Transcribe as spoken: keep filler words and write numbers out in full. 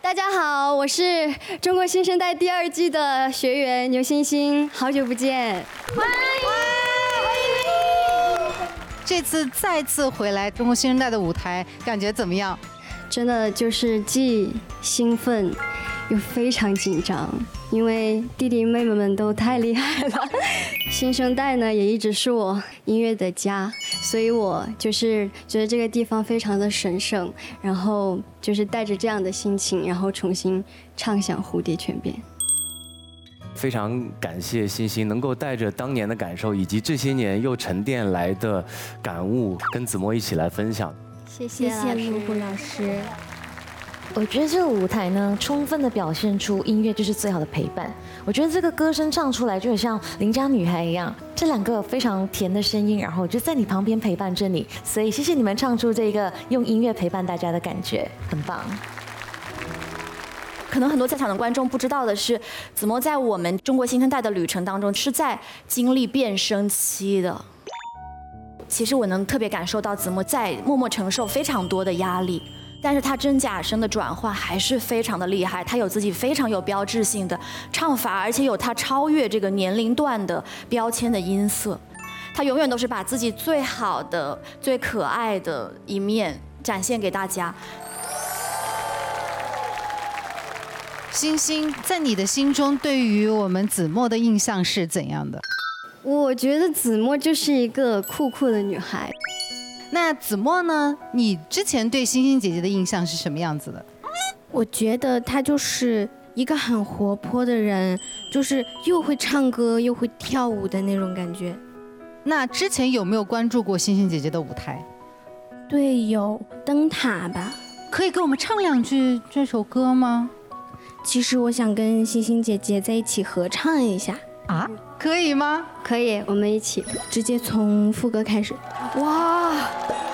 大家好，我是中国新生代第二季的学员牛欣欣，好久不见，欢迎欢迎！这次再次回来中国新生代的舞台，感觉怎么样？ 真的就是既兴奋又非常紧张，因为弟弟妹妹们都太厉害了。新生代呢也一直是我音乐的家，所以我就是觉得这个地方非常的神圣，然后就是带着这样的心情，然后重新唱响《蝴蝶泉边》。 非常感谢欣欣能够带着当年的感受，以及这些年又沉淀来的感悟，跟子墨一起来分享。 谢谢露露老师。 我觉得这个舞台呢，充分的表现出音乐就是最好的陪伴。我觉得这个歌声唱出来，就很像邻家女孩一样，这两个非常甜的声音，然后就在你旁边陪伴着你。所以谢谢你们唱出这个用音乐陪伴大家的感觉，很棒。 可能很多在场的观众不知道的是，子墨在我们中国新生代的旅程当中是在经历变声期的。其实我能特别感受到子墨在默默承受非常多的压力，但是他真假声的转换还是非常的厉害，他有自己非常有标志性的唱法，而且有他超越这个年龄段的标签的音色，他永远都是把自己最好的、最可爱的一面展现给大家。 欣欣，在你的心中，对于我们子墨的印象是怎样的？ 我觉得子墨就是一个酷酷的女孩。 那子墨呢？你之前对欣欣姐姐的印象是什么样子的？ 我觉得她就是一个很活泼的人，就是又会唱歌又会跳舞的那种感觉。 那之前有没有关注过欣欣姐姐的舞台？ 对，有灯塔吧。 可以给我们唱两句这首歌吗？ 其实我想跟欣欣姐姐在一起合唱一下。 啊，可以吗？ 可以，我们一起， 直接从副歌开始。 哇！